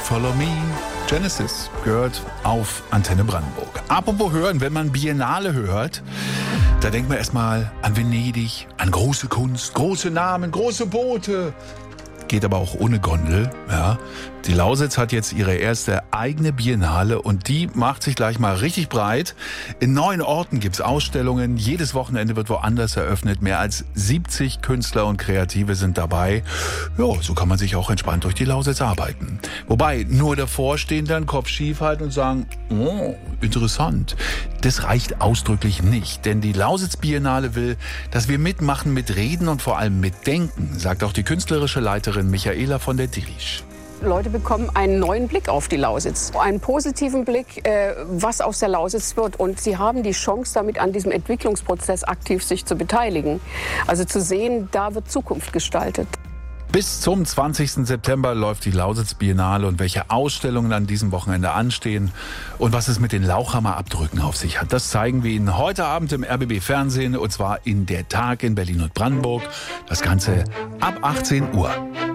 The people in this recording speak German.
Follow Me. Genesis gehört auf Antenne Brandenburg. Apropos hören, wenn man Biennale hört, da denkt man erstmal an Venedig, an große Kunst, große Namen, große Boote. Geht aber auch ohne Gondel. Ja. Die Lausitz hat jetzt ihre erste eigene Biennale und die macht sich gleich mal richtig breit. In 9 Orten gibt's Ausstellungen. Jedes Wochenende wird woanders eröffnet. Mehr als 70 Künstler und Kreative sind dabei. Ja, so kann man sich auch entspannt durch die Lausitz arbeiten. Wobei nur davor stehen dann Kopf schief halten und sagen, oh, interessant. Das reicht ausdrücklich nicht, denn die Lausitz Biennale will, dass wir mitmachen, mitreden und vor allem mitdenken, sagt auch die künstlerische Leiterin Michaela von der Dirisch. Leute bekommen einen neuen Blick auf die Lausitz, einen positiven Blick, was aus der Lausitz wird. Und sie haben die Chance, damit an diesem Entwicklungsprozess aktiv sich zu beteiligen. Also zu sehen, da wird Zukunft gestaltet. Bis zum 20. September läuft die Lausitz Biennale und welche Ausstellungen an diesem Wochenende anstehen und was es mit den Lauchhammer-Abdrücken auf sich hat, das zeigen wir Ihnen heute Abend im RBB Fernsehen und zwar in Der Tag in Berlin und Brandenburg. Das Ganze ab 18 Uhr.